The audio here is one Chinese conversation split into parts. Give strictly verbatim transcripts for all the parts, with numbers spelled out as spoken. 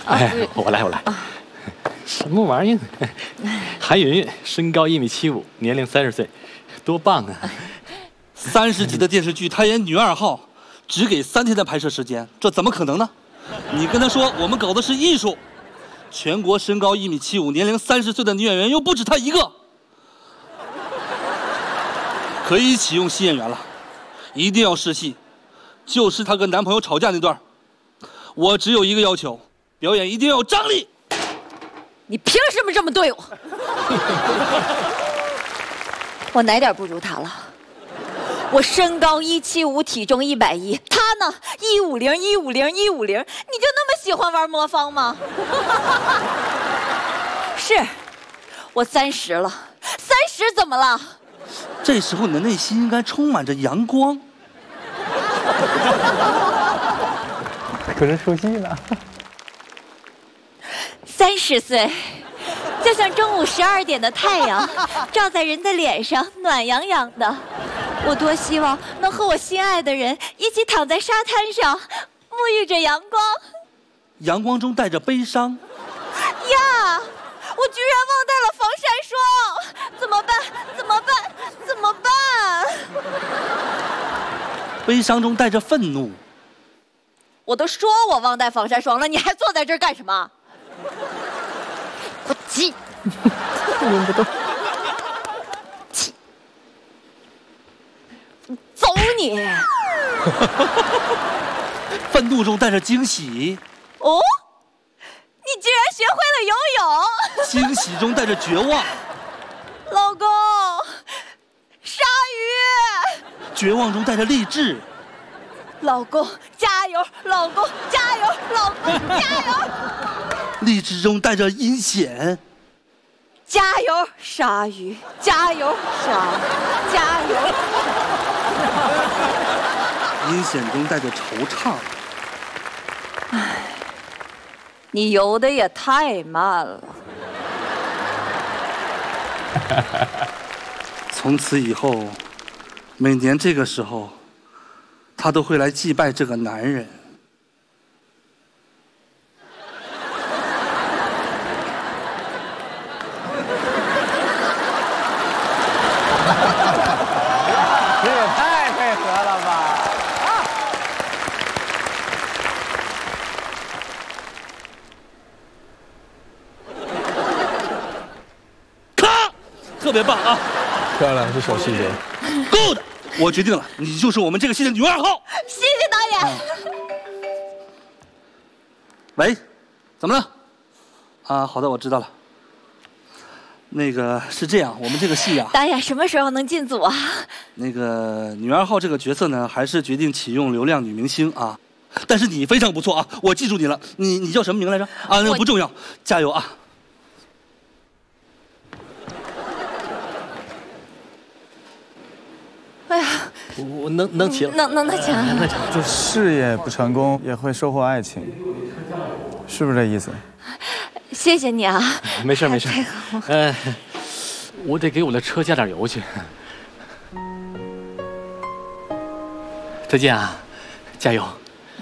哎，我来，我来。什么玩意儿？韩云云，身高一米七五，年龄三十岁，多棒啊！ 三十集的电视剧，她演女二号，只给三天的拍摄时间，这怎么可能呢？你跟她说，我们搞的是艺术，全国身高一米七五、年龄三十岁的女演员又不止她一个，可以启用新演员了，一定要试戏，就是她跟男朋友吵架那段。我只有一个要求，表演一定要有张力。 你凭什么这么对我？我哪点不如他了？我身高一七五，体重一百一，他呢一五零一五零一五零，你就那么喜欢玩魔方吗？是，我三十了，三十怎么了？ 这时候你的内心应该充满着阳光。 可是出戏呢。 三十岁，就像中午十二点的太阳，照在人的脸上，暖洋洋的。我多希望能和我心爱的人一起躺在沙滩上，沐浴着阳光。 阳光中带着悲伤。 呀，我居然忘带了防晒霜，怎么办？怎么办？怎么办？ 悲伤中带着愤怒。 我都说我忘带防晒霜了，你还坐在这儿干什么？我气！ 忍不动。 气！走你！ 愤怒中带着惊喜。 哦，你居然学会了游泳！ 惊喜中带着绝望。 老公，鲨鱼！ 绝望中带着励志。 老公加油！老公加油！老公加油！ 励志中带着阴险。 加油，鲨鱼！加油，鲨鱼！加油！ 阴险中带着惆怅。 唉，你游的也太慢了。 从此以后，每年这个时候，他都会来祭拜这个男人。 这也太配合了吧！啊！ 咔，特别棒啊！ 漂亮，这小细节。 Good， 我决定了，你就是我们这个戏的女二号。 谢谢导演。 喂，怎么了？啊，好的，我知道了。那个是这样，我们这个戏啊， 导演什么时候能进组啊？ 那个女二号这个角色呢，还是决定启用流量女明星啊。但是你非常不错啊，我记住你了。你你叫什么名来着？啊，那个不重要，加油啊！ 哎呀， 我能能骑了， 能能能骑了， 能骑。 就事业不成功也会收获爱情，是不是这意思？ 谢谢你啊。 没事没事。呃，我得给我的车加点油去。再见啊，加油！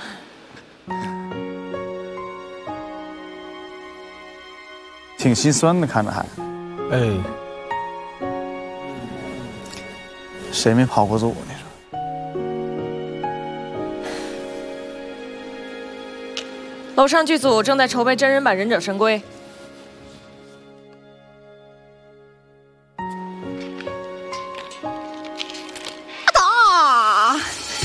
挺心酸的，看着还。哎。谁没跑过组？你说？ 楼上剧组正在筹备真人版《忍者神龟》。 啊！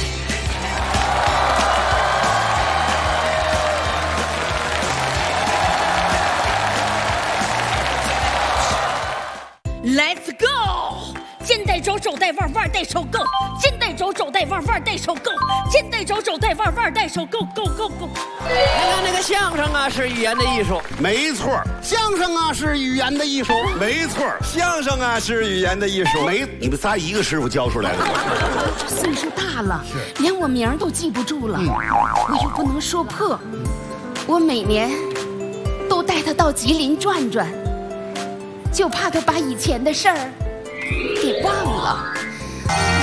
Let's go！ 肩带肘，肘带腕，腕带手 ，Go！ 肩带肘，肘带腕，腕带手 ，Go！ 肩带肘，肘带腕，腕带手 ，Go Go Go Go！ 看看那个相声啊，是语言的艺术， 没错，相声啊是语言的艺术， 没错，相声啊是语言的艺术。 没，你们仨一个师傅教出来的。 这岁数大了，连我名都记不住了，嗯、我又不能说破，我每年都带他到吉林转转，就怕他把以前的事儿给忘了。